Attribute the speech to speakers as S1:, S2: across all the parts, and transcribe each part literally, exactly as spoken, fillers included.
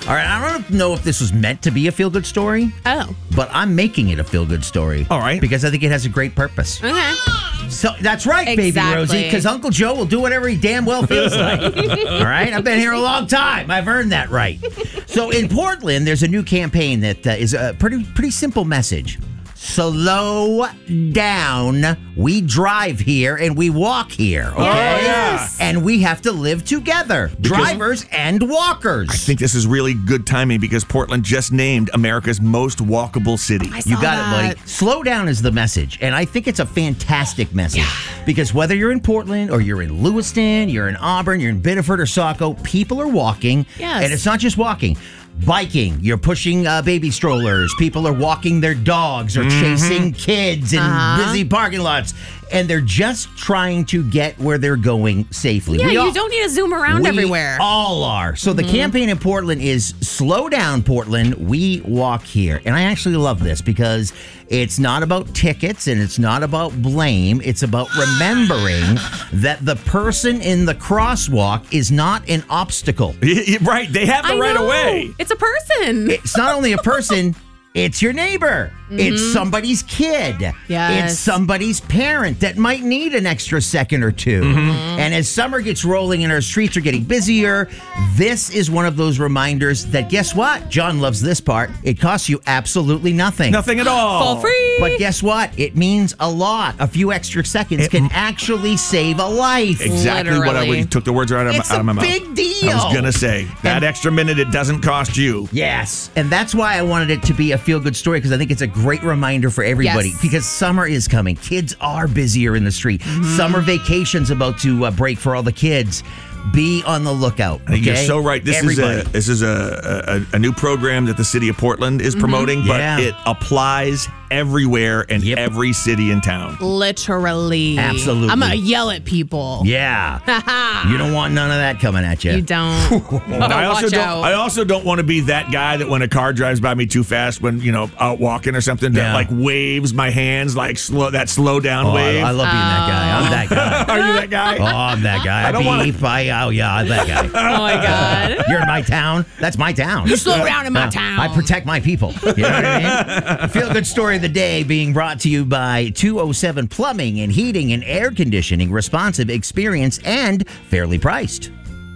S1: All right, I don't know if this was meant to be a feel-good story.
S2: Oh.
S1: But I'm making it a feel-good story.
S3: All right.
S1: Because I think it has a great purpose.
S2: Okay.
S1: So that's right,
S2: Exactly.
S1: baby Rosie, because Uncle Joe will do whatever he damn well feels like. All right? I've been here a long time. I've earned that right. So in Portland, there's a new campaign that uh, is a pretty pretty simple message. Slow down. We drive here and we walk here, okay?
S2: Yes.
S1: And we have to live together, drivers and walkers.
S3: I think this is really good timing because Portland just named America's most walkable city.
S2: I saw
S1: You got
S2: that.
S1: it, buddy. Slow down is the message. And I think it's a fantastic message. Because whether you're in Portland or you're in Lewiston, you're in Auburn, you're in Biddeford or Saco, people are walking.
S2: Yes.
S1: And it's not just walking. Biking, you're pushing uh, baby strollers. People are walking their dogs or chasing kids in
S2: Uh-huh.
S1: busy parking lots. And they're just trying to get where they're going safely.
S2: Yeah,
S1: We
S2: you
S1: all-
S2: don't need to zoom around
S1: we
S2: everywhere.
S1: all are. So the campaign in Portland is Slow Down, Portland. We walk here. And I actually love this because it's not about tickets and it's not about blame. It's about remembering that the person in the crosswalk is not an obstacle.
S3: Right, they have the
S2: I
S3: right
S2: know.
S3: of way.
S2: It's a person.
S1: It's not only a person, it's your neighbor. It's somebody's kid.
S2: Yes.
S1: It's somebody's parent that might need an extra second or two. And as summer gets rolling and our streets are getting busier, this is one of those reminders that guess what? John loves this part. It costs you absolutely nothing.
S3: Nothing at all.
S2: For free.
S1: But guess what? It means a lot. A few extra seconds
S3: It-
S1: can actually save a life.
S3: Exactly what I
S2: Literally.
S3: would took the words right out of,
S1: It's
S3: my, out of my
S1: a
S3: mouth.
S1: big deal.
S3: I was gonna say that
S1: And-
S3: extra minute it doesn't cost you.
S1: Yes. And that's why I wanted it to be a feel-good story because I think it's a great reminder for everybody
S2: Yes.
S1: because summer is coming. Kids are busier in the street. Summer vacation's about to uh, break for all the kids. Be on the lookout. Okay?
S3: You're so right. This
S1: Everybody.
S3: is a this is a, a a new program that the city of Portland is promoting, but
S1: Yeah.
S3: it applies everywhere in
S1: Yep.
S3: every city in town.
S2: Literally.
S1: Absolutely.
S2: I'm going to yell at people.
S1: Yeah. You don't want none of that coming at you.
S2: You don't.
S3: And I also
S2: Watch
S3: don't.
S2: out.
S3: I also don't want to be that guy that when a car drives by me too fast, when you know out walking or something, that
S1: Yeah.
S3: like waves my hands like slow that slow down
S1: Oh, I,
S3: wave.
S1: I love being that guy. I'm that guy.
S3: Are you that guy?
S1: Oh, I'm that guy. I,
S3: I don't wanna-
S1: beep. I, oh, yeah, I'm that guy.
S2: Oh, my God.
S1: You're in my town. That's my town.
S2: You slow down in my
S1: Uh,
S2: town.
S1: I protect my people. You know what I mean? Feel Good Story of the Day being brought to you by two oh seven Plumbing and Heating and Air Conditioning. Responsive, experience, and fairly priced.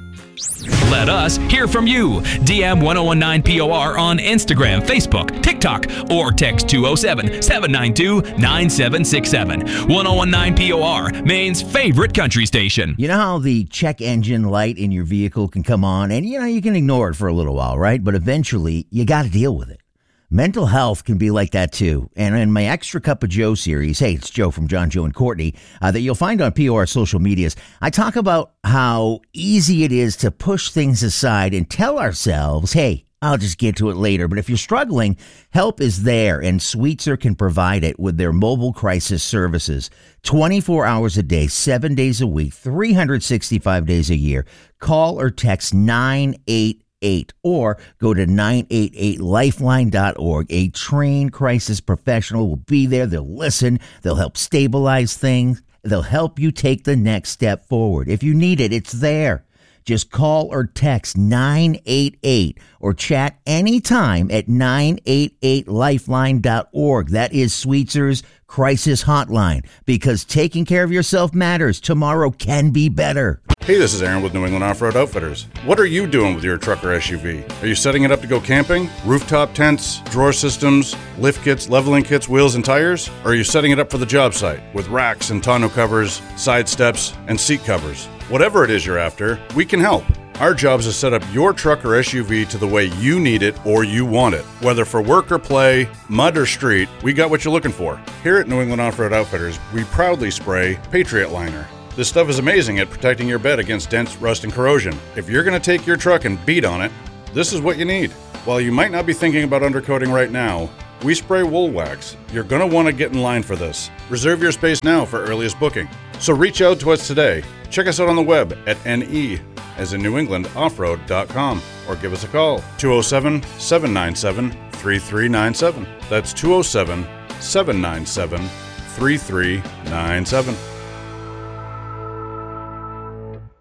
S4: Let us hear from you. D M ten nineteen P O R on Instagram, Facebook, TikTok, or text two oh seven, seven nine two, nine seven six seven. ten nineteen P O R, Maine's favorite country station.
S1: You know how the check engine light in your vehicle can come on and, you know, you can ignore it for a little while, right? But eventually, you got to deal with it. Mental health can be like that, too. And in my Extra Cup of Joe series, hey, it's Joe from John, Joe, and Courtney, uh, that you'll find on P O R social medias, I talk about how easy it is to push things aside and tell ourselves, hey, I'll just get to it later. But if you're struggling, help is there, and Sweetser can provide it with their mobile crisis services. twenty-four hours a day, seven days a week, three hundred sixty-five days a year. Call or text nine eight eight or go to nine eight eight lifeline dot org. A trained crisis professional will be there. They'll listen. They'll help stabilize things. They'll help you take the next step forward. If you need it, it's there. Just call or text nine eight eight or chat anytime at nine eight eight lifeline dot org. That is Sweetser's crisis hotline, because taking care of yourself matters. Tomorrow can be better.
S5: Hey, this is Aaron with New England Off-Road Outfitters. What are you doing with your truck or S U V? Are you setting it up to go camping? Rooftop tents, drawer systems, lift kits, leveling kits, wheels, and tires? Or are you setting it up for the job site with racks and tonneau covers, side steps, and seat covers? Whatever it is you're after, we can help. Our job is to set up your truck or S U V to the way you need it or you want it. Whether for work or play, mud or street, we got what you're looking for. Here at New England Off-Road Outfitters, we proudly spray Patriot Liner. This stuff is amazing at protecting your bed against dents, rust, and corrosion. If you're going to take your truck and beat on it, this is what you need. While you might not be thinking about undercoating right now, we spray wool wax. You're going to want to get in line for this. Reserve your space now for earliest booking. So reach out to us today. Check us out on the web at NE, as in New England Offroad dot com, or give us a call, two oh seven, seven nine seven, three three nine seven. That's two oh seven, seven nine seven, three three nine seven.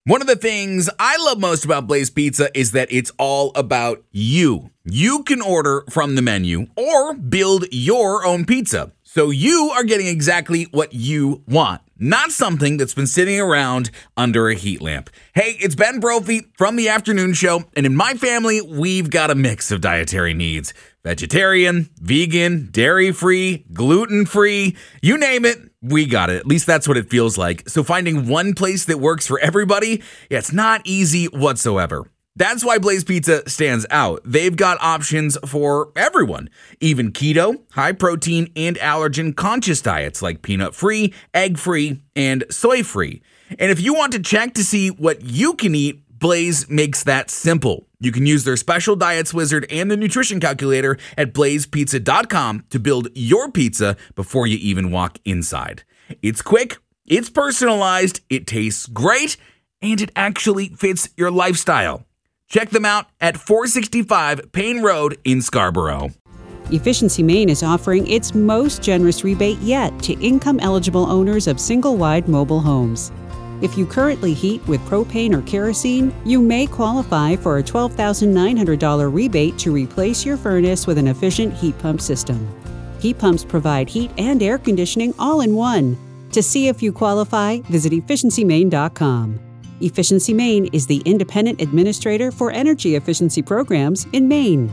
S6: One of the things I love most about Blaze Pizza is that it's all about you. You can order from the menu or build your own pizza. So you are getting exactly what you want, not something that's been sitting around under a heat lamp. Hey, it's Ben Brophy from The Afternoon Show, and in my family, we've got a mix of dietary needs. Vegetarian, vegan, dairy-free, gluten-free, you name it, we got it. At least that's what it feels like. So finding one place that works for everybody, yeah, it's not easy whatsoever. That's why Blaze Pizza stands out. They've got options for everyone, even keto, high protein, and allergen conscious diets like peanut-free, egg-free, and soy-free. And if you want to check to see what you can eat, Blaze makes that simple. You can use their special diets wizard and the nutrition calculator at blaze pizza dot com to build your pizza before you even walk inside. It's quick, it's personalized, it tastes great, and it actually fits your lifestyle. Check them out at four sixty-five Payne Road in Scarborough.
S7: Efficiency Maine is offering its most generous rebate yet to income-eligible owners of single-wide mobile homes. If you currently heat with propane or kerosene, you may qualify for a twelve thousand nine hundred dollars rebate to replace your furnace with an efficient heat pump system. Heat pumps provide heat and air conditioning all in one. To see if you qualify, visit efficiency maine dot com. Efficiency Maine is the independent administrator for energy efficiency programs in Maine.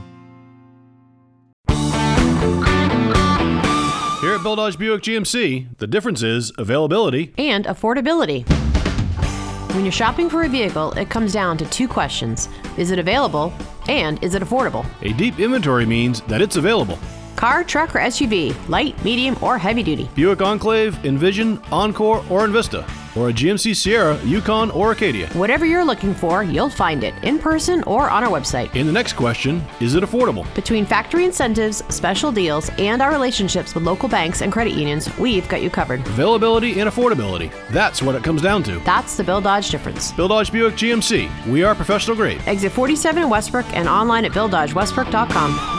S8: Here at Bill Dodge Buick G M C, the difference is availability
S9: and affordability. When you're shopping for a vehicle, it comes down to two questions. Is it available? And is it affordable?
S8: A deep inventory means that it's available.
S9: Car, truck, or S U V, light, medium, or heavy duty.
S8: Buick Enclave, Envision, Encore, or Envista. Or a G M C Sierra, Yukon, or Acadia.
S9: Whatever you're looking for, you'll find it in person or on our website.
S8: And the next question, is it affordable?
S9: Between factory incentives, special deals, and our relationships with local banks and credit unions, we've got you covered.
S8: Availability and affordability. That's what it comes down to.
S9: That's the Bill Dodge difference.
S8: Bill Dodge Buick G M C. We are professional grade.
S9: Exit forty-seven in Westbrook and online at bill dodge westbrook dot com.